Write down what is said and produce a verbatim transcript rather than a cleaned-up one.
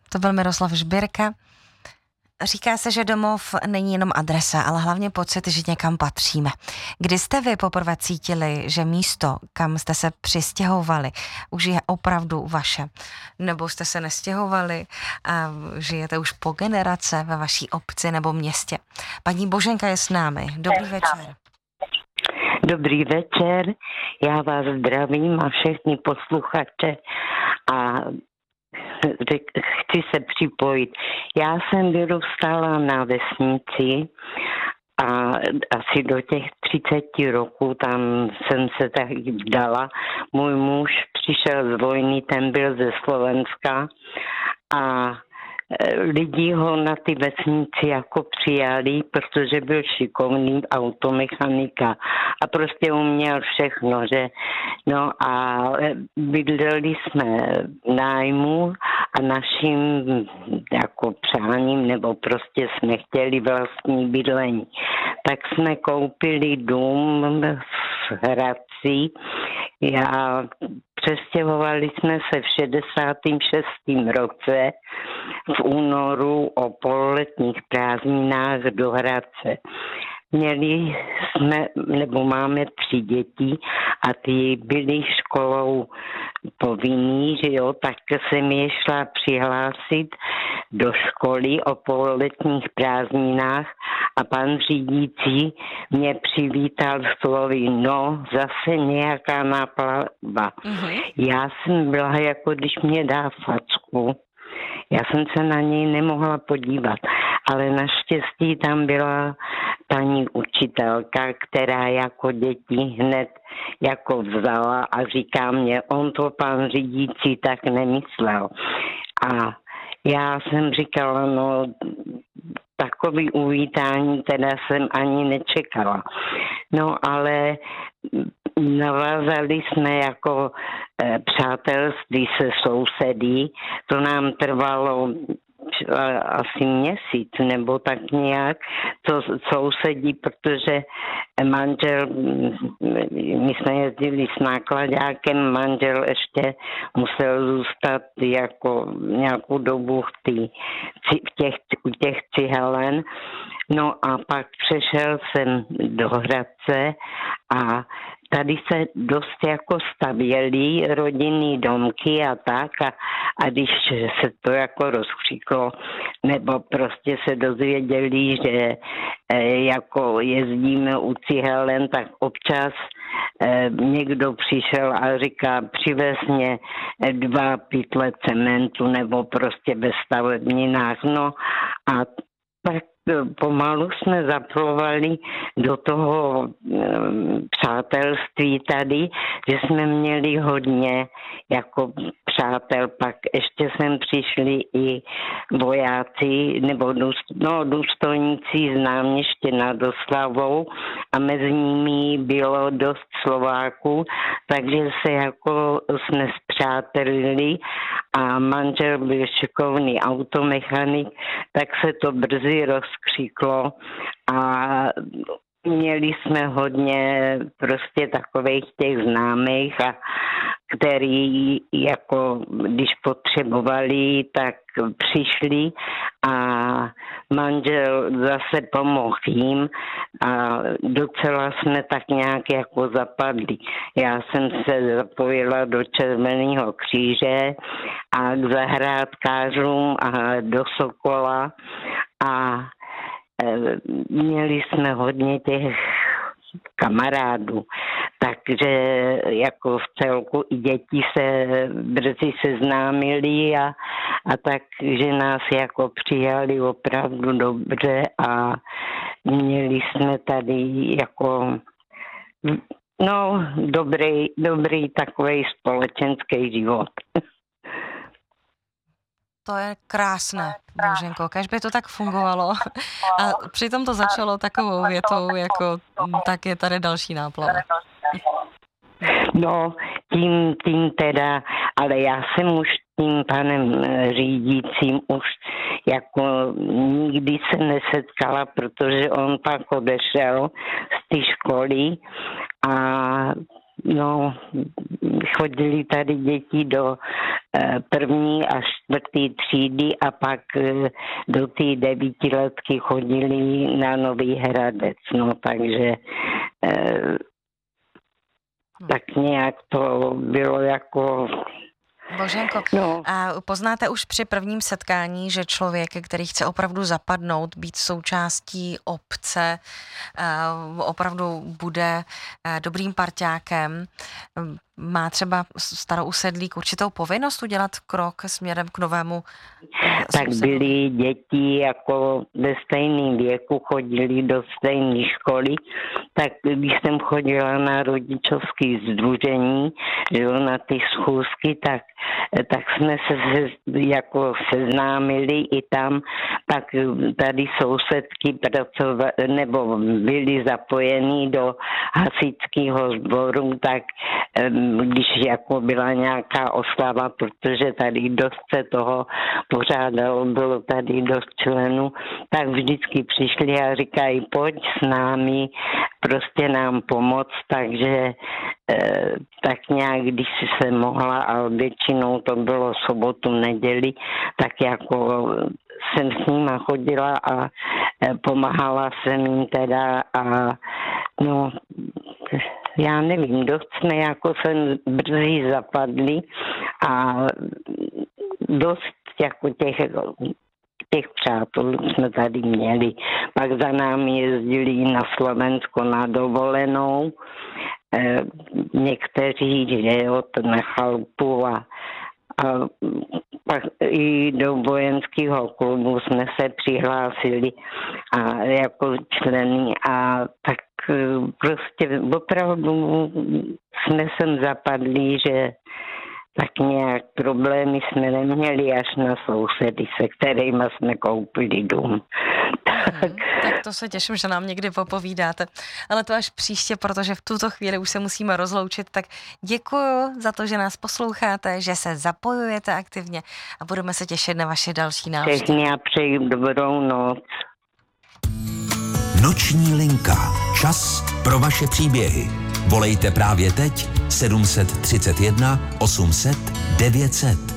To byl Miroslav Žbirka. Říká se, že domov není jenom adresa, ale hlavně pocit, že někam patříme. Kdy jste vy poprvé cítili, že místo, kam jste se přistěhovali, už je opravdu vaše? Nebo jste se nestěhovali a žijete už po generace ve vaší obci nebo městě? Paní Boženka je s námi. Dobrý večer. Dobrý večer, já vás zdravím a všechny posluchače a chci se připojit. Já jsem vyrůstala na vesnici a asi do těch třiceti roků tam jsem se tak vdala. Můj muž přišel z vojny, ten byl ze Slovenska a lidi ho na ty vesnici jako přijali, protože byl šikovný automechanika a prostě uměl všechno, že no a bydleli jsme v nájmu a naším jako přáním nebo prostě jsme chtěli vlastní bydlení. Tak jsme koupili dům v Hradci. Já přestěhovali jsme se v šedesátém šestém roce v únoru o pololetních prázdninách do Hradce. Měli jsme, nebo máme tři děti a ty byly školou povinný, že jo, tak jsem je šla přihlásit do školy o pololetních prázdninách a pan řídící mě přivítal slovy, no, zase nějaká náplava. Mm-hmm. Já jsem byla, jako když mě dá facku. Já jsem se na něj nemohla podívat, ale naštěstí tam byla paní učitelka, která jako děti hned jako vzala a říká mě, on to pan řídící tak nemyslel. A já jsem říkala, no takový uvítání teda jsem ani nečekala. No ale navázali jsme jako e, přátelství se sousedy, to nám trvalo asi měsíc nebo tak nějak, to sousedí, protože manžel, my jsme jezdili s nákladákem, manžel ještě musel zůstat jako nějakou dobu v, tý, v těch, u těch cihelen. No a pak přešel jsem do Hradce a tady se dost jako stavěly rodinný domky a tak a, a když se to jako rozkřiklo, nebo prostě se dozvěděli, že e, jako jezdíme u cihelen, tak občas e, někdo přišel a říká, přivez mě dva pytle cementu nebo prostě ve stavebninách. No a tak pomalu jsme zaplovali do toho přátelství tady, že jsme měli hodně jako přátel, pak ještě sem přišli i vojáci nebo no, důstojníci z náměště nad Oslavou a mezi nimi bylo dost Slováků, takže se jako jsme spřátelili a manžel byl šikovný automechanik, tak se to brzy rozkřiklo a měli jsme hodně prostě takových těch známých, a který jako když potřebovali, tak přišli a manžel zase pomohl jim a docela jsme tak nějak jako zapadli. Já jsem se zapojila do Červeného kříže a k zahrádkářům a do Sokola a měli jsme hodně těch kamarádů, takže jako v celku i děti se brzy seznámili a, a tak, že nás jako přijali opravdu dobře a měli jsme tady jako no dobrý, dobrý takový společenský život. To je krásné, Boženko, kež by to tak fungovalo. A přitom to začalo takovou větou, jako tak je tady další náplava. No, tím, tím teda, ale já jsem už tím panem řídícím už jako nikdy se nesetkala, protože on pak odešel z té školy a no, chodili tady děti do první a čtvrtý třídy a pak do té devítiletky chodili na Nový Hradec, no takže tak nějak to bylo jako... Boženko, no. A poznáte už při prvním setkání, že člověk, který chce opravdu zapadnout, být součástí obce, opravdu bude dobrým parťákem, má třeba starousedlík určitou povinnost udělat krok směrem k novému Tak sousedu? byly děti jako ve stejném věku, chodili do stejné školy, tak když jsem chodila na rodičovské sdružení, že jo, na ty schůzky, tak, tak jsme se, se jako seznámili i tam, tak tady sousedky pracovali, nebo byli zapojení do hasičského sboru, tak když jako byla nějaká oslava, protože tady dost se toho pořádalo, bylo tady dost členů, tak vždycky přišli a říkají, pojď s námi, prostě nám pomoct, takže eh, tak nějak, když se mohla, a většinou to bylo sobotu, neděli, tak jako jsem s nima chodila a eh, pomáhala jsem jim teda a no, já nevím, dost jsme jako se brzy zapadli a dost jako těch, těch přátel jsme tady měli. Pak za námi jezdili na Slovensko na dovolenou, e, někteří, že jo, na chalupu a, a pak i do vojenského klubu jsme se přihlásili a jako členy a tak prostě opravdu jsme sem zapadli, že tak nějak problémy jsme neměli až na sousedy, se kterými jsme koupili dům. Tak. tak to se těším, že nám někdy popovídáte. Ale to až příště, protože v tuto chvíli už se musíme rozloučit. Tak děkuju za to, že nás posloucháte, že se zapojujete aktivně a budeme se těšit na vaše další návštěvy. Všechny a přeji dobrou noc. Noční linka. Čas pro vaše příběhy. Volejte právě teď sedm set třicet jedna osm set devět set.